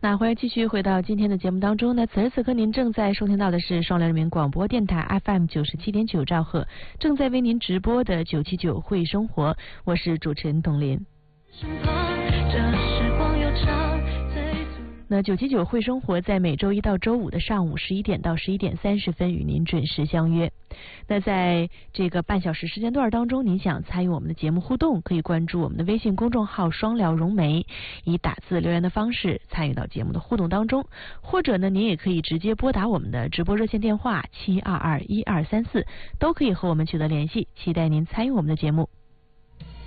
那欢迎继续回到今天的节目当中呢。此时此刻您正在收听到的是双联人民广播电台 FM 97.9兆赫，正在为您直播的979会生活，我是主持人董林。那979会生活在每周一到周五的上午11点到11点30分与您准时相约。那在这个半小时时间段当中，您想参与我们的节目互动，可以关注我们的微信公众号双聊融媒，以打字留言的方式参与到节目的互动当中，或者呢您也可以直接拨打我们的直播热线电话7221234，都可以和我们取得联系，期待您参与我们的节目。